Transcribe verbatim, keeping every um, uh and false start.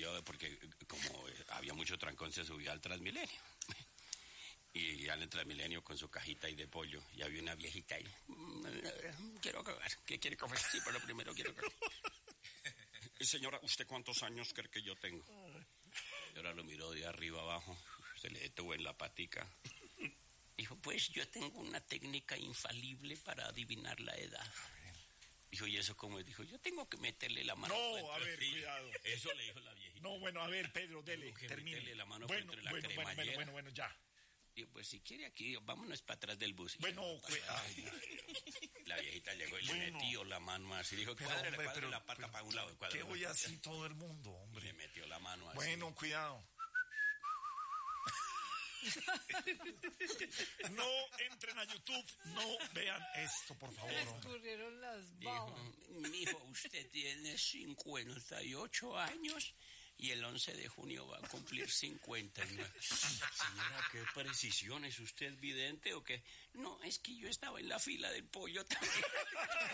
subió, porque como había mucho trancón, se subió al Transmilenio. Y ya en el Transmilenio con su cajita ahí de pollo, y había una viejita ahí. Quiero cagar. ¿Qué quiere café? Sí, pero primero quiero cagar. Señora, ¿usted cuántos años cree que yo tengo? Y ahora lo miró de arriba abajo, se le detuvo en la patica. Dijo, pues yo tengo una técnica infalible para adivinar la edad. Dijo, ¿y eso cómo es? Dijo, yo tengo que meterle la mano. No, a ver, cuidado. Eso le dijo la viejita. No, bueno, a ver, Pedro, dele, termine. Meterle la mano bueno, entre la bueno, bueno, bueno, bueno, bueno, ya. Digo, pues si quiere aquí, vámonos para atrás del bus. Bueno, pues, la viejita llegó y bueno, le metió la mano así. Dijo, pero, cuadre, hombre, cuadre pero, la pata pero, para un lado. ¿qué voy así todo el mundo, hombre? Y le metió la mano así. Bueno, cuidado. No entren a YouTube, no vean esto, por favor. Escurrieron las babas. Dijo, mijo, usted tiene cincuenta y ocho años y el once de junio va a cumplir cincuenta y nueve. Señora, ¿qué precisión? ¿Es usted vidente o qué? No, es que yo estaba en la fila del pollo también.